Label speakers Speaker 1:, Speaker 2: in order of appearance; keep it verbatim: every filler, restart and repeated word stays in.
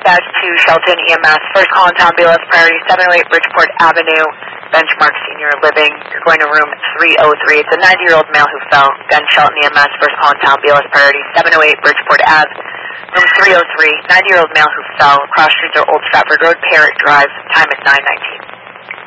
Speaker 1: dispatch to Shelton E M S. First call in town, B L S priority seven oh eight Bridgeport Avenue, Benchmark Senior Living. You're going to room three oh three. It's a ninety-year-old male who fell. Again, Shelton E M S. First call in town, B L S priority seven oh eight Bridgeport Ave, room three oh three. ninety-year-old male who fell. Cross streets are Old Stratford Road, Parrott Drive. Time is nine nineteen.